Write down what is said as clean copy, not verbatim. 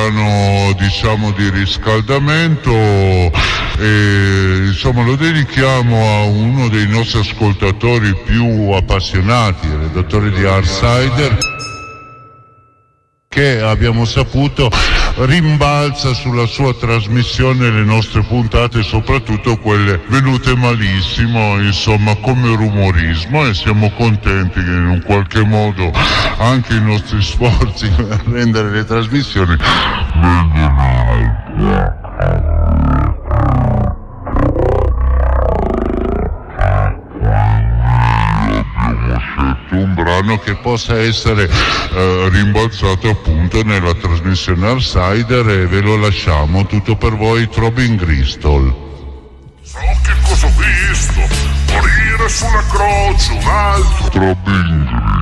brano diciamo di riscaldamento e insomma lo dedichiamo a uno dei nostri ascoltatori più appassionati, il redattore di Artsider, che abbiamo saputo rimbalza sulla sua trasmissione le nostre puntate, soprattutto quelle venute malissimo, insomma come rumorismo, e siamo contenti che in un qualche modo anche i nostri sforzi per rendere le trasmissioni un brano che possa essere rimbalzato appunto nella trasmissione Artsider, e ve lo lasciamo tutto per voi. Throbbing Gristle. So che cosa ho visto, morire sulla croce un altro. Throbbing